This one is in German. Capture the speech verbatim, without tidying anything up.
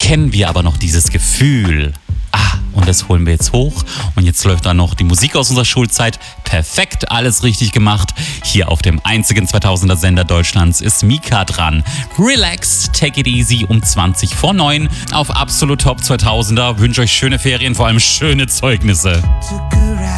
kennen wir aber noch dieses Gefühl. Ah, und das holen wir jetzt hoch. Und jetzt läuft da noch die Musik aus unserer Schulzeit. Perfekt, alles richtig gemacht. Hier auf dem einzigen zweitausender Sender Deutschlands ist Mika dran. Relax, take it easy um zwanzig vor neun auf Absolut Top zweitausender. Wünsche euch schöne Ferien, vor allem schöne Zeugnisse.